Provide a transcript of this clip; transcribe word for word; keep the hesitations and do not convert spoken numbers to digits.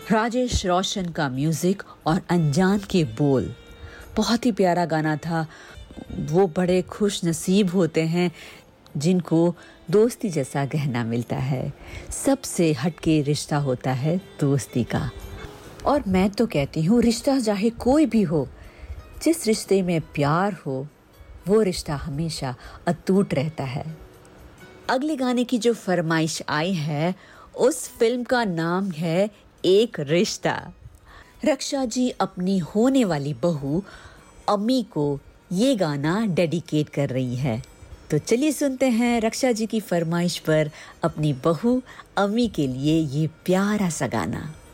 राजेश रोशन का म्यूजिक और अनजान के बोल, बहुत ही प्यारा गाना था। वो बड़े खुश नसीब होते हैं जिनको दोस्ती जैसा गहना मिलता है। सबसे हटके रिश्ता होता है दोस्ती का। और मैं तो कहती हूँ, रिश्ता चाहे कोई भी हो, जिस रिश्ते में प्यार हो वो रिश्ता हमेशा अटूट रहता है। अगले गाने की जो फरमाइश आई है, उस फिल्म का नाम है एक रिश्ता। रक्षा जी अपनी होने वाली बहू अम्मी को ये गाना डेडिकेट कर रही है। तो चलिए सुनते हैं रक्षा जी की फरमाइश पर अपनी बहू अम्मी के लिए ये प्यारा सा गाना।